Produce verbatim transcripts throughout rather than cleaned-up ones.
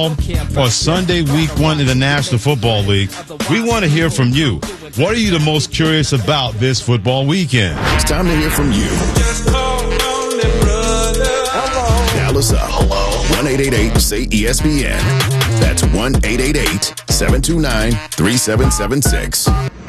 or Sunday week one in the National Football League, we want to hear from you. What are you the most curious about this football weekend? It's time to hear from you. Dial us up. Hello. one eight eight eight say E S P N. That's one eight eight eight seven two nine three seven seven six.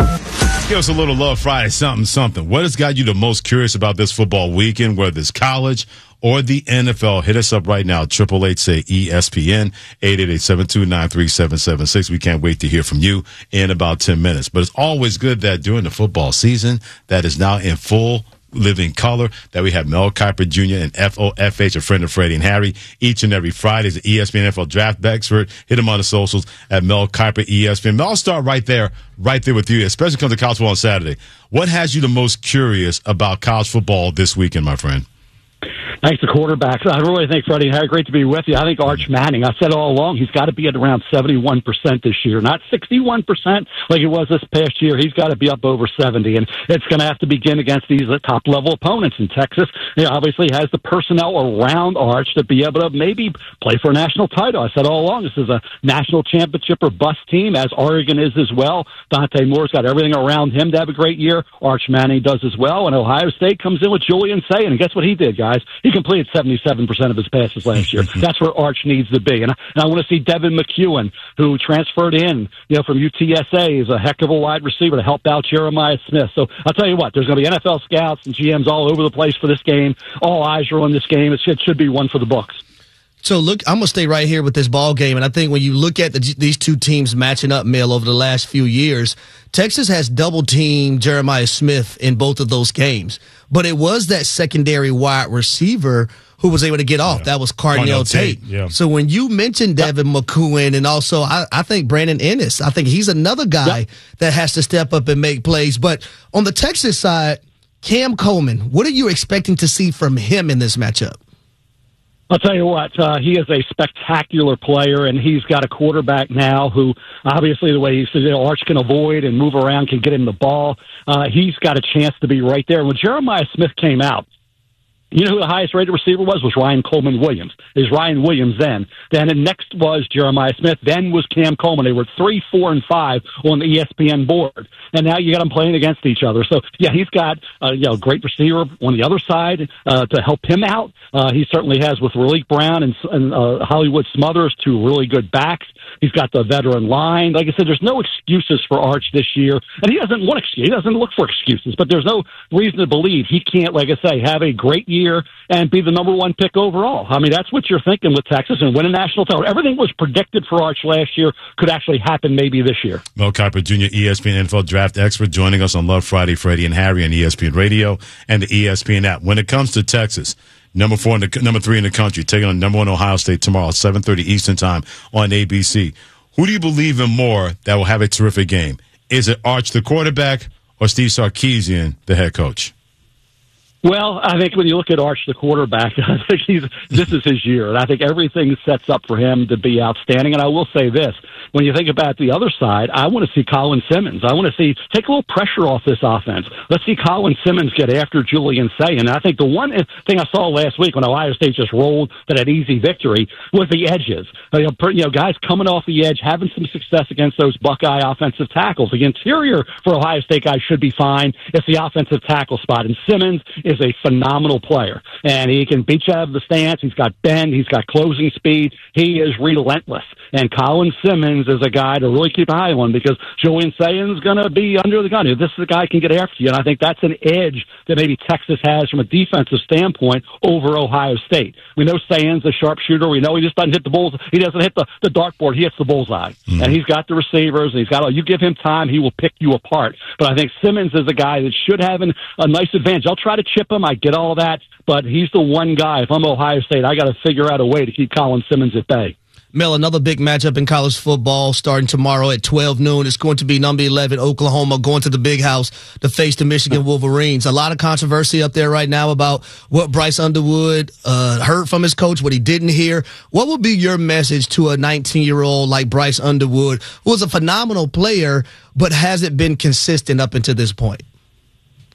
Give us a little love Friday, something, something. What has got you the most curious about this football weekend, whether it's college or the N F L? Hit us up right now, triple eight say E S P N, eight eight eight seven two nine three seven seven six. We can't wait to hear from you in about ten minutes. But it's always good that during the football season that is now in full living color, that we have Mel Kiper Junior and F O F H, a friend of Freddie and Harry, each and every Friday. Is the E S P N N F L draft expert. Hit him on the socials at Mel Kiper E S P N. Mel, I'll start right there, right there with you, especially when it comes to college football on Saturday. What has you the most curious about college football this weekend, my friend? Thanks to quarterbacks. I really think, Freddie, great to be with you. I think Arch Manning, I said all along, he's got to be at around seventy-one percent this year, not sixty-one percent like it was this past year. He's got to be up over seventy, and it's going to have to begin against these top-level opponents in Texas. He obviously has the personnel around Arch to be able to maybe play for a national title. I said all along, this is a national championship or bust team, as Oregon is as well. Dante Moore's got everything around him to have a great year. Arch Manning does as well, and Ohio State comes in with Julian Sayin, and guess what he did, guys? He completed seventy-seven percent of his passes last year. That's where Arch needs to be. And I, and I want to see Devin McEwen, who transferred in, you know, from U T S A, is a heck of a wide receiver to help out Jeremiah Smith. So I'll tell you what, there's going to be N F L scouts and G Ms all over the place for this game. All eyes are on this game. It should, it should be one for the books. So, look, I'm going to stay right here with this ball game, and I think when you look at the, these two teams matching up, Mel, over the last few years, Texas has double-teamed Jeremiah Smith in both of those games. But it was that secondary wide receiver who was able to get off. Yeah. That was Cardinal Tate. Tate. Yeah. So when you mentioned Devin McEwen and also I, I think Brandon Ennis, I think he's another guy yep. that has to step up and make plays. But on the Texas side, Cam Coleman, what are you expecting to see from him in this matchup? I'll tell you what, uh, he is a spectacular player, and he's got a quarterback now who, obviously, the way he says, you know, Arch can avoid and move around, can get him the ball. Uh, he's got a chance to be right there. When Jeremiah Smith came out, you know who the highest rated receiver was? Was Ryan Coleman Williams. It was Ryan Williams then. Then the next was Jeremiah Smith. Then was Cam Coleman. They were three, four, and five on the E S P N board. And now you got them playing against each other. So, yeah, he's got uh, you know, a great receiver on the other side uh, to help him out. Uh, he certainly has with Raleek Brown and, and uh, Hollywood Smothers, two really good backs. He's got the veteran line. Like I said, there's no excuses for Arch this year. And he doesn't want excuse. He doesn't look for excuses. But there's no reason to believe he can't, like I say, have a great year and be the number one pick overall. I mean, that's what you're thinking with Texas and win a national title. Everything was predicted for Arch last year could actually happen maybe this year. Mel Kiper Junior, E S P N N F L draft expert, joining us on Love Friday, Freddie and Harry on E S P N Radio and the E S P N app. When it comes to Texas, number four, in the, number three in the country, taking on number one Ohio State tomorrow, seven thirty Eastern time on A B C. Who do you believe in more that will have a terrific game? Is it Arch, the quarterback, or Steve Sarkisian, the head coach? Well, I think when you look at Arch, the quarterback, I think he's this is his year, and I think everything sets up for him to be outstanding. And I will say this: when you think about the other side, I want to see Colin Simmons. I want to see take a little pressure off this offense. Let's see Colin Simmons get after Julian Sayin. And I think the one thing I saw last week when Ohio State just rolled to that easy victory was the edges. You know, you know, guys coming off the edge, having some success against those Buckeye offensive tackles. The interior for Ohio State guys should be fine. It's the offensive tackle spot, and Simmons is a phenomenal player, and he can beat you out of the stance. He's got bend. He's got closing speed. He is relentless. And Colin Simmons is a guy to really keep an eye on because Julian Sayin's going to be under the gun. This is a guy who can get after you, and I think that's an edge that maybe Texas has from a defensive standpoint over Ohio State. We know Sayin's a sharpshooter. We know he just doesn't hit the bulls. He doesn't hit the, the dartboard. He hits the bullseye. Mm-hmm. And he's got the receivers. And he's got. You give him time, he will pick you apart. But I think Simmons is a guy that should have an, a nice advantage. I'll try to chip him. I get all that, but he's the one guy. If I'm Ohio State, I got to figure out a way to keep Colin Simmons at bay. Mel, another big matchup in college football starting tomorrow at twelve noon. It's going to be number eleven, Oklahoma, going to the Big House to face the Michigan Wolverines. A lot of controversy up there right now about what Bryce Underwood uh, heard from his coach, what he didn't hear. What would be your message to a nineteen-year-old like Bryce Underwood, who is a phenomenal player but hasn't been consistent up until this point?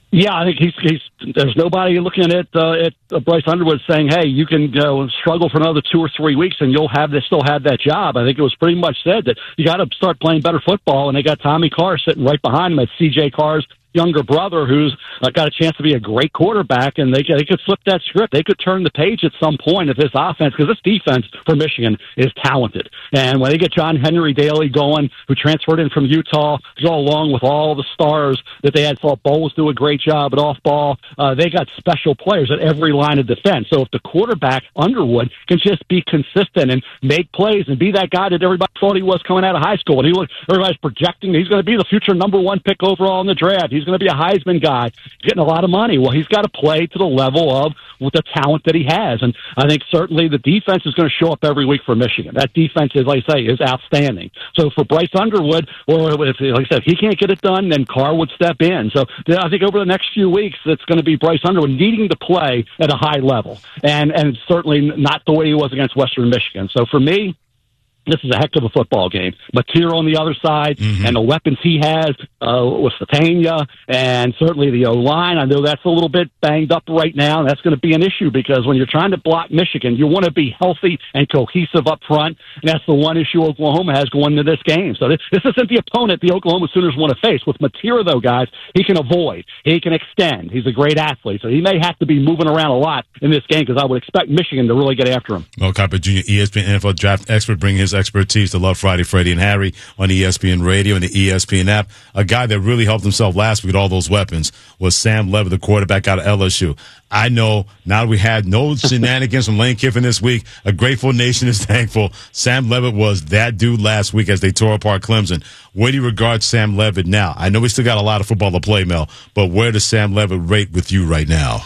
Yeah, I think he's, he's there's nobody looking at uh, at uh, Bryce Underwood saying, "Hey, you can uh, struggle for another two or three weeks and you'll have this, still have that job." I think it was pretty much said that you got to start playing better football, and they got Tommy Carr sitting right behind him. That's C J Carr's younger brother, who's uh, got a chance to be a great quarterback, and they they could flip that script. They could turn the page at some point if this offense, because this defense for Michigan is talented. And when they get John Henry Daly going, who transferred in from Utah, to go along with all the stars that they had, thought Bowles do a great job at off ball. Uh, they got special players at every line of defense. So if the quarterback Underwood can just be consistent and make plays and be that guy that everybody thought he was coming out of high school, and he was, everybody's projecting he's going to be the future number one pick overall in the draft. He's going to be a Heisman guy, getting a lot of money. Well, he's got to play to the level of with the talent that he has. And I think certainly the defense is going to show up every week for Michigan. That defense is, like I say, is outstanding. So for Bryce Underwood, well, if, like I said, if he can't get it done, then Carr would step in. So I think over the next few weeks, it's going to be Bryce Underwood needing to play at a high level, and, and certainly not the way he was against Western Michigan. So for me, this is a heck of a football game. Mateer on the other side, mm-hmm. and the weapons he has uh, with Satania, and certainly the O-line. I know that's a little bit banged up right now, and that's going to be an issue because when you're trying to block Michigan, you want to be healthy and cohesive up front, and that's the one issue Oklahoma has going into this game. So this, this isn't the opponent the Oklahoma Sooners want to face. With Mateer, though, guys, he can avoid. He can extend. He's a great athlete, so he may have to be moving around a lot in this game because I would expect Michigan to really get after him. Mel Kiper Junior, E S P N N F L draft expert, bringing his expertise to Love Friday, Freddie and Harry on E S P N Radio and the E S P N app. A guy that really helped himself last week with all those weapons was Sam Levitt, the quarterback out of L S U. I know now that we had no shenanigans from Lane Kiffin this week, a grateful nation is thankful. Sam Levitt was that dude last week as they tore apart Clemson. Where do you regard Sam Levitt now? I know we still got a lot of football to play, Mel, but where does Sam Levitt rate with you right now?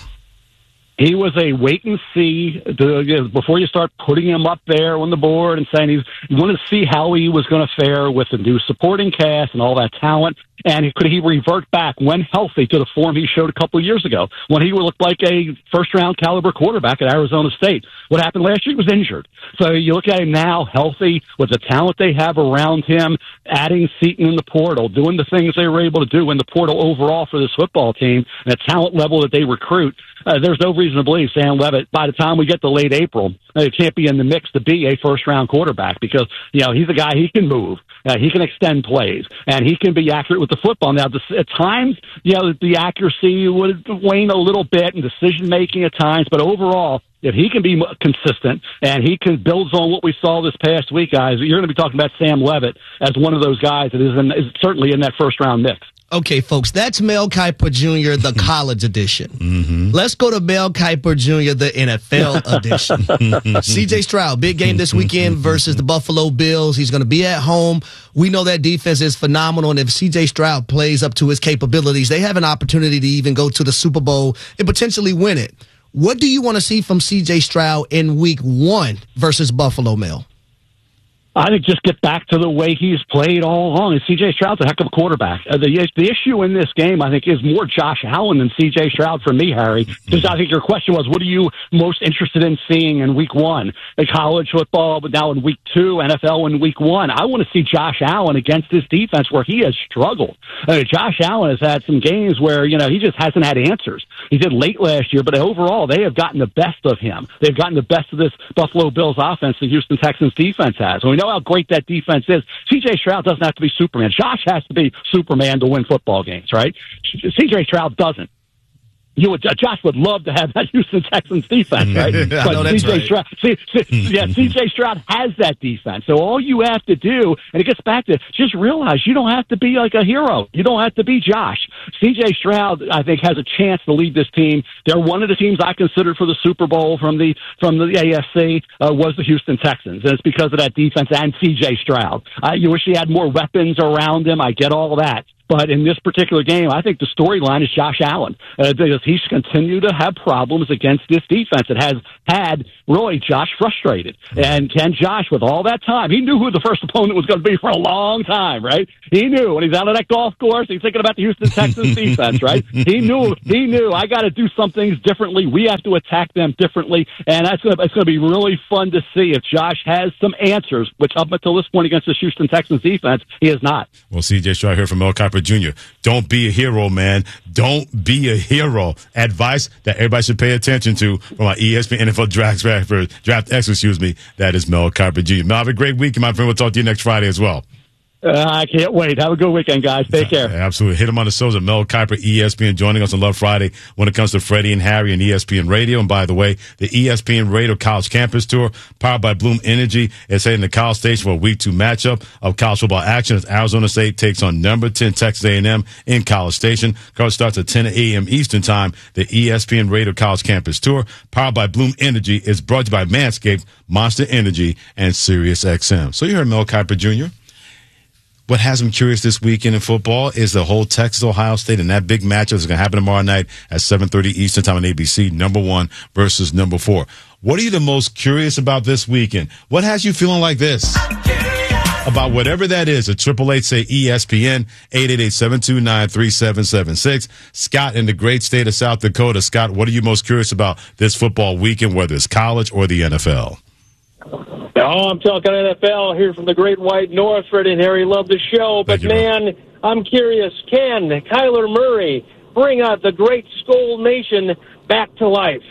He was a wait and see to, you know, before you start putting him up there on the board and saying he's, you want to see how he was going to fare with the new supporting cast and all that talent. And could he revert back, when healthy, to the form he showed a couple of years ago when he looked like a first-round caliber quarterback at Arizona State? What happened last year? He was injured. So you look at him now, healthy, with the talent they have around him, adding Seton in the portal, doing the things they were able to do in the portal overall for this football team, and the talent level that they recruit. Uh, there's no reason to believe Sam Levitt, by the time we get to late April, uh, can't be in the mix to be a first-round quarterback because, you know, he's a guy, he can move. Uh, he can extend plays, and he can be accurate with the football. Now, at times, you know, the accuracy would wane a little bit and decision-making at times, but overall, if he can be consistent and he can build on what we saw this past week, guys, you're going to be talking about Sam Levitt as one of those guys that is, in, is certainly in that first-round mix. Okay, folks, that's Mel Kiper Junior, the college edition. Mm-hmm. Let's go to Mel Kiper Junior, the N F L edition. C J Stroud, big game this weekend versus the Buffalo Bills. He's going to be at home. We know that defense is phenomenal, and if C J Stroud plays up to his capabilities, they have an opportunity to even go to the Super Bowl and potentially win it. What do you want to see from C J Stroud in week one versus Buffalo, Mel? I think just get back to the way he's played all along. And C J Stroud's a heck of a quarterback. Uh, the the issue in this game, I think, is more Josh Allen than C J Stroud for me, Harry. Because I think your question was, what are you most interested in seeing in week one? The college football, but now in week two, N F L in week one. I want to see Josh Allen against this defense where he has struggled. I mean, Josh Allen has had some games where, you know, he just hasn't had answers. He did late last year, but overall, they have gotten the best of him. They've gotten the best of this Buffalo Bills offense the Houston Texans defense has. And we know how great that defense is. C J Stroud doesn't have to be Superman. Josh has to be Superman to win football games, right? C J Stroud doesn't. You would, Josh would love to have that Houston Texans defense, right? Yeah, but no, that's C J right. Stroud, C, C, yeah, C J Stroud has that defense. So all you have to do, and it gets back to, just realize you don't have to be like a hero. You don't have to be Josh. C J Stroud, I think, has a chance to lead this team. They're one of the teams I considered for the Super Bowl from the from the A F C uh, was the Houston Texans, and it's because of that defense and C J Stroud. Uh, you wish he had more weapons around him. I get all that. But in this particular game, I think the storyline is Josh Allen. Uh, because he's continued to have problems against this defense. It has had, really, Josh frustrated. And can Josh, with all that time, he knew who the first opponent was going to be for a long time, right? He knew when he's out on that golf course, he's thinking about the Houston Texans defense, right? He knew, he knew, I got to do some things differently. We have to attack them differently. And that's going to, it's going to be really fun to see if Josh has some answers, which up until this point against the Houston Texans defense, he has not. Well, C J Stroud here from Mel Kiper Kiper Junior Don't be a hero, man. Don't be a hero. Advice that everybody should pay attention to from our E S P N N F L Draft, draft X, excuse me. That is Mel Kiper Junior Mel, have a great weekend, my friend. We'll talk to you next Friday as well. Uh, I can't wait. Have a good weekend, guys. Take care. Yeah, absolutely. Hit him on the socials. Mel Kiper, E S P N, joining us on Love Friday when it comes to Freddie and Harry and E S P N Radio. And by the way, the E S P N Radio College Campus Tour, powered by Bloom Energy, is heading to College Station for a week two matchup of college football action as Arizona State takes on number ten Texas A and M in College Station. Coverage starts at ten a.m. Eastern Time. The E S P N Radio College Campus Tour, powered by Bloom Energy, is brought to you by Manscaped, Monster Energy, and SiriusXM. So you heard Mel Kiper Junior What has me curious this weekend in football is the whole Texas-Ohio State and that big matchup that's going to happen tomorrow night at seven thirty Eastern Time on A B C, number one versus number four. What are you the most curious about this weekend? What has you feeling like this? About whatever that is, a triple eight say E S P N, eight eight eight, seven two nine, three seven seven six. Scott in the great state of South Dakota. Scott, what are you most curious about this football weekend, whether it's college or the N F L? Oh, I'm talking N F L here from the Great White North. Freddie and Harry love the show, but you, man, man, I'm curious. Can Kyler Murray bring out the great Skull Nation back to life?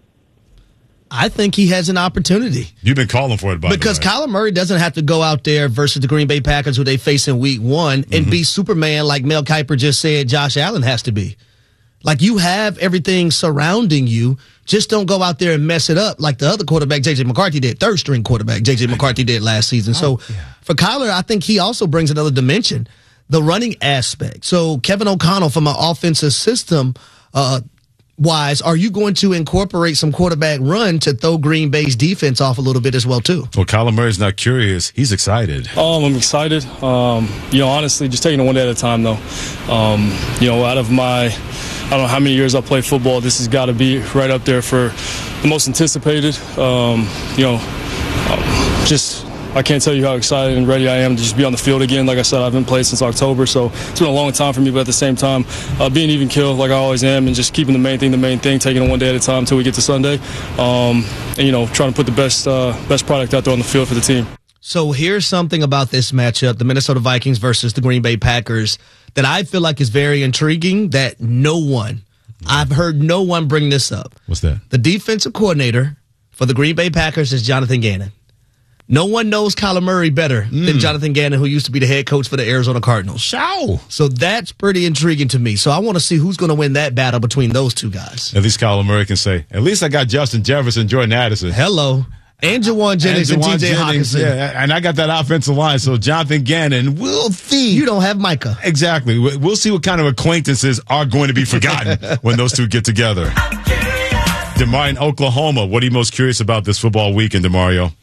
I think he has an opportunity. You've been calling for it, by because the way. Kyler Murray doesn't have to go out there versus the Green Bay Packers, who they face in week one, and mm-hmm. be Superman like Mel Kiper just said Josh Allen has to be. Like, you have everything surrounding you. Just don't go out there and mess it up like the other quarterback, J J. McCarthy, did. Third-string quarterback, J J. McCarthy, did last season. So, oh, yeah. for Kyler, I think he also brings another dimension, the running aspect. So, Kevin O'Connell, from an offensive system uh, wise, are you going to incorporate some quarterback run to throw Green Bay's defense off a little bit as well, too? Well, Kyler Murray's not curious. He's excited. Um, I'm excited. Um, you know, honestly, just taking it one day at a time, though. Um, you know, out of my... I don't know how many years I played football. This has got to be right up there for the most anticipated. Um, you know, um, just I can't tell you how excited and ready I am to just be on the field again. Like I said, I haven't played since October, so it's been a long time for me. But at the same time, uh, being even keel like I always am, and just keeping the main thing the main thing, taking it one day at a time until we get to Sunday, um, and you know, trying to put the best uh, best product out there on the field for the team. So here's something about this matchup, the Minnesota Vikings versus the Green Bay Packers, that I feel like is very intriguing that no one, I've heard no one bring this up. What's that? The defensive coordinator for the Green Bay Packers is Jonathan Gannon. No one knows Kyler Murray better mm. than Jonathan Gannon, who used to be the head coach for the Arizona Cardinals. Show. So that's pretty intriguing to me. So I want to see who's going to win that battle between those two guys. At least Kyler Murray can say, at least I got Justin Jefferson, Jordan Addison. Hello. And Jawan Jennings and, and T J Hockenson. Yeah, and I got that offensive line. So Jonathan Gannon, we'll see. You don't have Micah. Exactly. We'll see what kind of acquaintances are going to be forgotten when those two get together. DeMario in Oklahoma. What are you most curious about this football weekend, DeMario?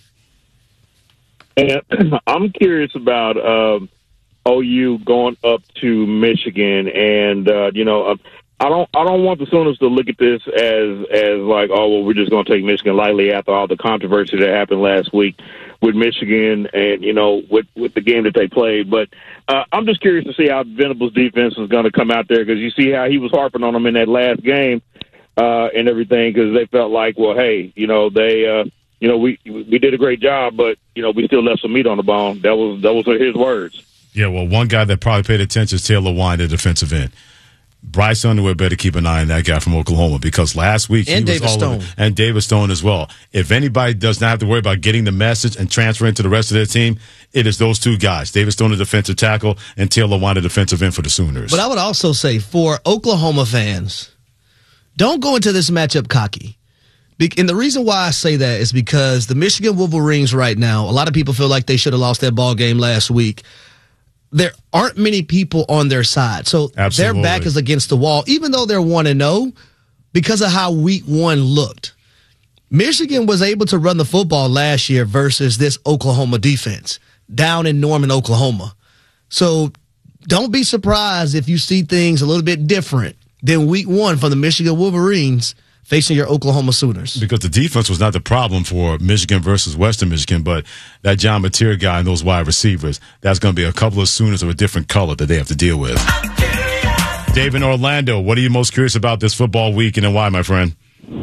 And I'm curious about um, O U going up to Michigan, and uh, you know. Uh, I don't. I don't want the Sooners to look at this as as like, oh well, we're just going to take Michigan lightly after all the controversy that happened last week with Michigan and you know with with the game that they played. But uh, I'm just curious to see how Venables' defense is going to come out there because you see how he was harping on them in that last game uh, and everything because they felt like, well, hey, you know they, uh, you know we we did a great job, but you know we still left some meat on the bone. That was that was his words. Yeah, well, one guy that probably paid attention is Taylor Wine, the defensive end. Bryce Underwood better keep an eye on that guy from Oklahoma because last week and he was David all Stone. over, and David Stone as well. If anybody does not have to worry about getting the message and transferring to the rest of their team, it is those two guys: David Stone, the defensive tackle, and Taylor Wine, the defensive end for the Sooners. But I would also say for Oklahoma fans, don't go into this matchup cocky. And the reason why I say that is because the Michigan Wolverines right now, a lot of people feel like they should have lost that ball game last week. There aren't many people on their side. So Absolutely. Their back is against the wall, even though they're one and oh, because of how week one looked. Michigan was able to run the football last year versus this Oklahoma defense down in Norman, Oklahoma. So don't be surprised if you see things a little bit different than week one from the Michigan Wolverines facing your Oklahoma Sooners. Because the defense was not the problem for Michigan versus Western Michigan, but that John Mateer guy and those wide receivers, that's going to be a couple of Sooners of a different color that they have to deal with. Dave in Orlando, what are you most curious about this football weekend and why, my friend?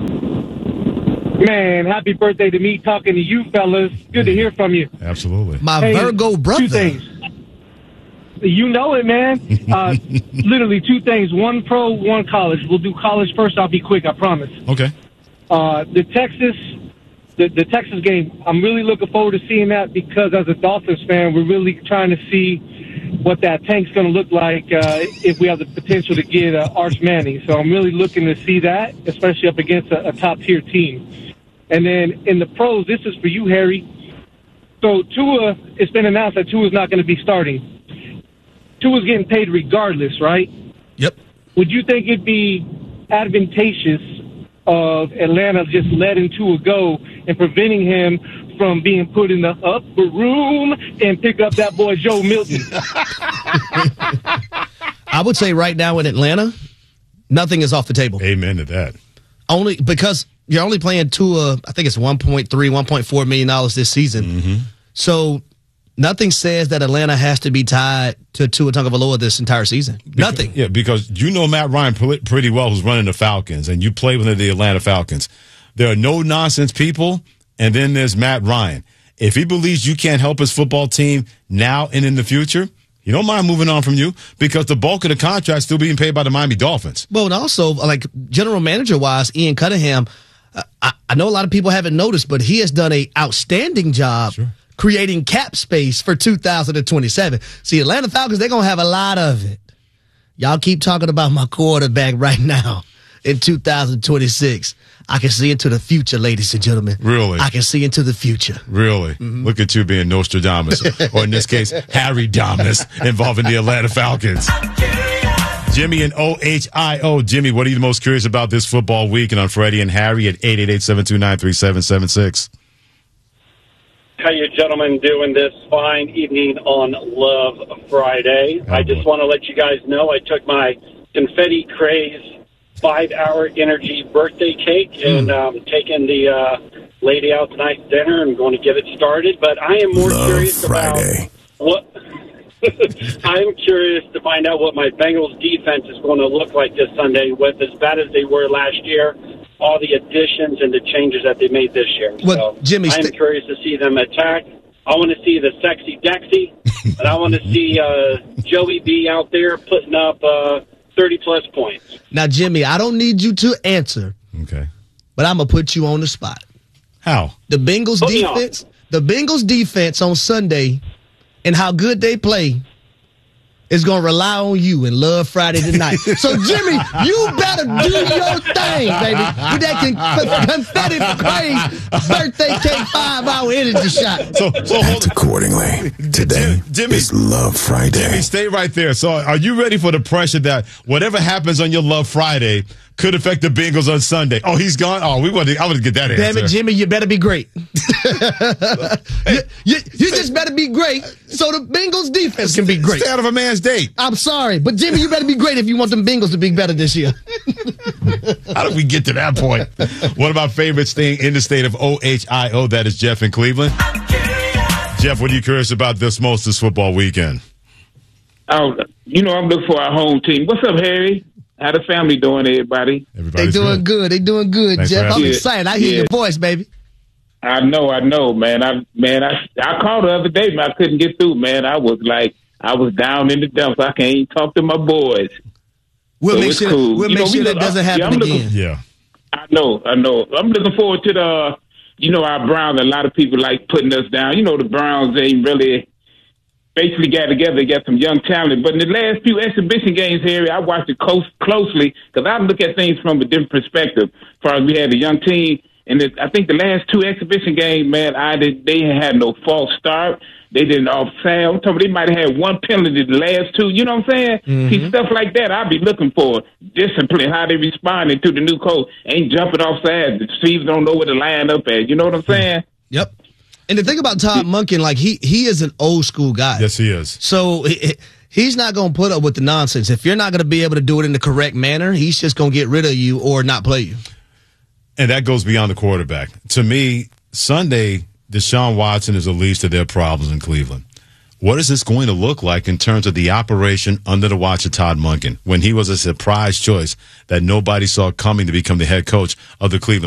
Man, happy birthday to me talking to you fellas. Good to hear from you. Absolutely. My hey, Virgo brother. Two things. You know it, man. Uh, literally two things: one pro, one college. We'll do college first. I'll be quick. I promise. Okay. Uh, the Texas, the, the Texas game. I'm really looking forward to seeing that because as a Dolphins fan, we're really trying to see what that tank's going to look like uh, if we have the potential to get uh, Arch Manning. So I'm really looking to see that, especially up against a, a top-tier team. And then in the pros, this is for you, Harry. So Tua, it's been announced that Tua's not going to be starting. Tua's getting paid regardless, right? Yep. Would you think it'd be advantageous of Atlanta just letting Tua go and preventing him from being put in the upper room and pick up that boy Joe Milton? I would say right now in Atlanta, nothing is off the table. Amen to that. Only because you're only playing Tua, I think it's one point three, one point four million dollars this season. Mm-hmm. So nothing says that Atlanta has to be tied to Tua Tagovailoa this entire season. Because, nothing. Yeah, because you know Matt Ryan pretty well, who's running the Falcons, and you play with the Atlanta Falcons. There are no-nonsense people, and then there's Matt Ryan. If he believes you can't help his football team now and in the future, he don't mind moving on from you because the bulk of the contract is still being paid by the Miami Dolphins. Well, and also, like, general manager-wise, Ian Cunningham, uh, I, I know a lot of people haven't noticed, but he has done an outstanding job sure. creating cap space for two thousand twenty-seven. See, Atlanta Falcons, they're going to have a lot of it. Y'all keep talking about my quarterback right now in two thousand twenty-six. I can see into the future, ladies and gentlemen. Really? I can see into the future. Really? Mm-hmm. Look at you being Nostradamus, or in this case, Harry Damus, involving the Atlanta Falcons. Jimmy and O H I O. Jimmy, what are you the most curious about this football week? And on Freddie and Harry at eight eight eight, seven two nine, three seven seven six. How you gentlemen doing this fine evening on Love Friday? Oh, I just boy. want to let you guys know I took my confetti craze five-hour energy birthday cake and um, taking the uh, lady out tonight to dinner and going to get it started. But I am more Love curious Friday. about what I am curious to find out what my Bengals defense is going to look like this Sunday, with as bad as they were last year, all the additions and the changes that they made this year. Well, so Jimmy, I am st- curious to see them attack. I want to see the sexy Dexy, and I want to see uh, Joey B out there putting up uh, thirty-plus points. Now, Jimmy, I don't need you to answer. Okay. But I'm going to put you on the spot. How? The Bengals put defense, the Bengals defense on Sunday and how good they play is going to rely on you and Love Friday tonight. So, Jimmy, you better do your thing, baby. With that con- confetti craze birthday cake five-hour energy shot. So, so hold accordingly. Today Jimmy, is Love Friday. Jimmy, stay right there. So, are you ready for the pressure that whatever happens on your Love Friday could affect the Bengals on Sunday? Oh, he's gone? Oh, we want to, I want to get that answer. Damn it, Jimmy, you better be great. you, you, you just better be great so the Bengals defense can be great. Stay out of a man's date. I'm sorry, but Jimmy, you better be great if you want them Bengals to be better this year. How did we get to that point? One of my favorites staying in the state of O H I O, that is Jeff in Cleveland. Jeff, what are you curious about this most this football weekend? Oh, you know, I'm looking for our home team. What's up, Harry? How the family doing, everybody? They doing good. good. They doing good, Thanks Jeff. I'm excited. I hear yeah. your voice, baby. I know, I know, man. I man, I I called the other day, man. I couldn't get through, man. I was like, I was down in the dumps. I can't even talk to my boys. We'll so make sure. Cool. We'll you make know, sure we that look, doesn't happen yeah, again. Looking, yeah, I know, I know. I'm looking forward to the. You know, our Browns. A lot of people like putting us down. You know, the Browns ain't really. Basically got together, they got some young talent. But in the last few exhibition games, Harry, I watched it close, closely because I look at things from a different perspective. As far as we had a young team, and it, I think the last two exhibition games, man, I did, they had no false start. They didn't offside. I'm talking, they might have had one penalty the last two. You know what I'm saying? Mm-hmm. See, stuff like that I'll be looking for. Discipline, how they responded to the new coach. Ain't jumping offside. The receivers don't know where to line up at. You know what I'm saying? Yep. And the thing about Todd Monken, like, he he is an old school guy. Yes, he is. So he, he's not going to put up with the nonsense. If you're not going to be able to do it in the correct manner, he's just going to get rid of you or not play you. And that goes beyond the quarterback. To me, Sunday, Deshaun Watson is the least of their problems in Cleveland. What is this going to look like in terms of the operation under the watch of Todd Monken when he was a surprise choice that nobody saw coming to become the head coach of the Cleveland